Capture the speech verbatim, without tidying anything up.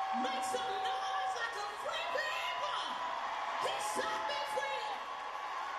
Make some noise like a free people. He set me free.